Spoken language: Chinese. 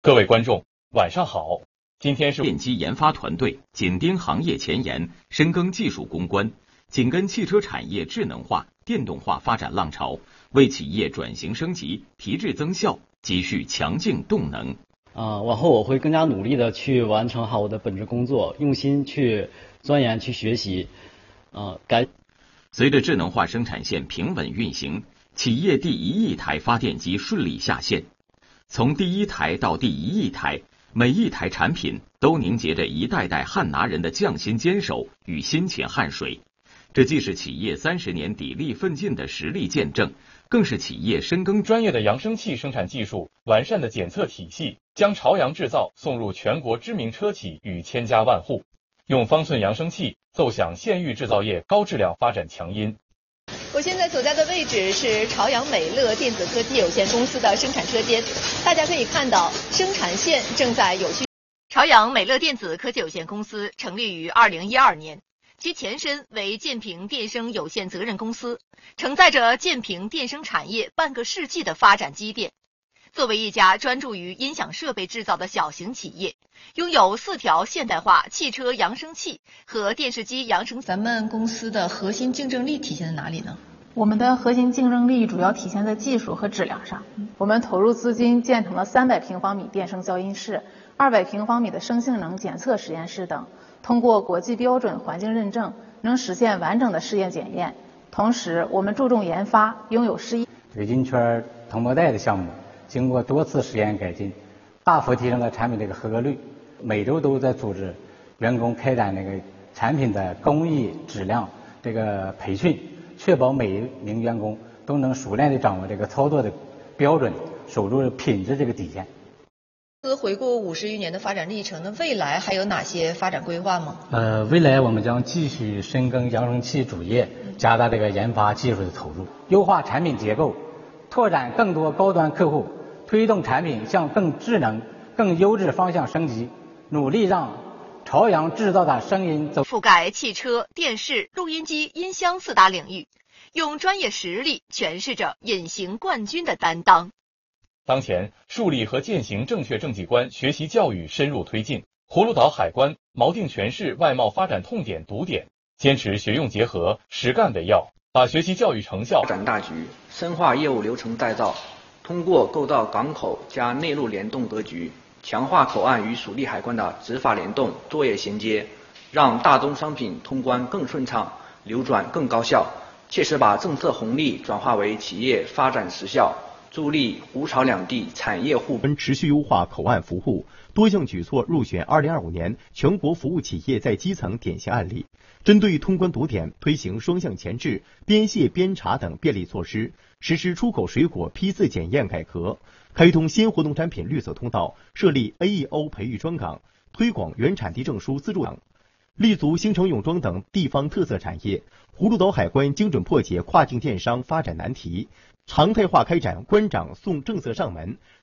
各位观众，晚上好。今天是电机研发团队紧盯行业前沿，深耕技术攻关，紧跟汽车产业智能化、电动化发展浪潮，为企业转型升级、提质增效积蓄强劲动能。 往后我会更加努力的去完成好我的本职工作，用心去钻研、去学习。 随着智能化生产线平稳运行，企业第1亿台发电机顺利下线。从第1台到第1亿台，每一台产品都凝结着一代代汉拿人的匠心坚守与辛勤汗水。这既是企业30年砥砺奋进的实力见证，更是企业深耕专业的扬声器生产技术、完善的检测体系，将朝阳制造送入全国知名车企与千家万户。用方寸扬声器奏响县域制造业高质量发展强音。 我现在所在的位置是朝阳美乐电子科技有限公司的生产车间，大家可以看到，生产线正在有序。朝阳美乐电子科技有限公司成立于2012年，其前身为建平电声有限责任公司，承载着建平电声产业半个世纪的发展积淀。作为一家专注于音响设备制造的小型企业，拥有4条现代化汽车扬声器和电视机扬声。咱们公司的核心竞争力体现在哪里呢？ 我们的核心竞争力主要体现在技术和质量上。我们投入资金建成了300平方米电声消音室、200平方米的声性能检测实验室等，通过国际标准环境认证，能实现完整的试验检验。同时，我们注重研发，拥有这个银圈铜膜带的项目，经过多次实验改进，大幅提升了产品这个合格率。每周都在组织员工开展那个产品的工艺质量这个培训，确保每一名员工都能熟练地掌握这个操作的标准，守住品质这个底线。 回顾50余年的发展历程，那未来还有哪些发展规划吗？ 未来我们将继续深耕扬声器主业，加大这个研发技术的投入，优化产品结构，拓展更多高端客户，推动产品向更智能、更优质方向升级，努力让朝阳制造的声音覆盖汽车、电视、录音机、音箱4大领域，用专业实力诠释着隐形冠军的担当。 当前，树立和践行正确政绩观学习教育深入推进，葫芦岛海关锚定全市外贸发展痛点堵点，坚持学用结合、实干为要，把学习教育成效发展大局，深化业务流程再造，通过构造港口加内陆联动格局，强化口岸与属地海关的执法联动、作业衔接，让大宗商品通关更顺畅，流转更高效，切实把政策红利转化为企业发展实效，助力沪朝两地产业互补， 持续优化口岸服务，多项举措入选2025年全国服务企业在基层典型案例。针对通关堵点，推行双向前置、边卸边查等便利措施，实施出口水果批次检验改革，开通新活动产品绿色通道，设立 AEO 培育专岗，推广原产地证书资助岗，立足新城泳装等地方特色产业。葫芦岛海关精准破解跨境电商发展难题，常态化开展关长送政策上门、